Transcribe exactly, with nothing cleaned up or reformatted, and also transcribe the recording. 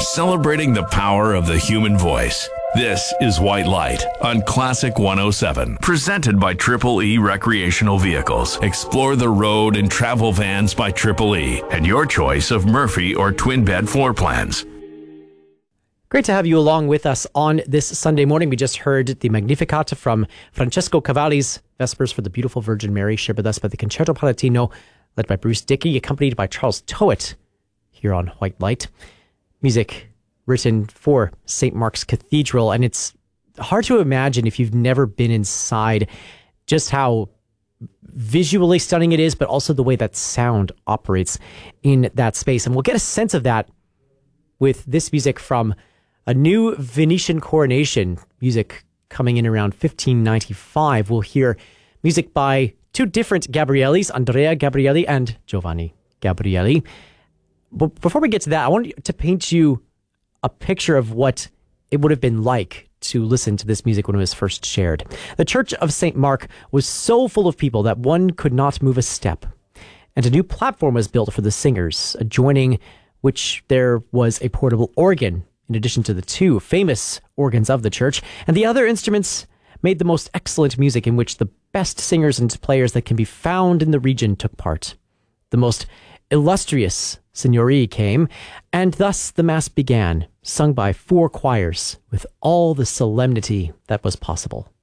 celebrating the power of the human voice. This is White Light on Classic one oh seven, presented by Triple E Recreational Vehicles. Explore the road and travel vans by Triple E and your choice of Murphy or twin bed floor plans. Great to have you along with us on this Sunday morning. We just heard the Magnificat from Francesco Cavalli's Vespers for the Beautiful Virgin Mary, shared with us by the Concerto Palatino, led by Bruce Dickey, accompanied by Charles Towett here on White Light. Music written for Saint Mark's Cathedral, and it's hard to imagine if you've never been inside just how visually stunning it is, but also the way that sound operates in that space. And we'll get a sense of that with this music from a new Venetian coronation, music coming in around fifteen ninety-five. We'll hear music by two different Gabriellis, Andrea Gabrielli and Giovanni Gabrielli. But before we get to that, I want to paint you a picture of what it would have been like to listen to this music when it was first shared. The Church of Saint Mark was so full of people that one could not move a step. And a new platform was built for the singers, adjoining which there was a portable organ, in addition to the two famous organs of the church, and the other instruments made the most excellent music in which the best singers and players that can be found in the region took part. The most illustrious Signorie came, and thus the Mass began, sung by four choirs with all the solemnity that was possible.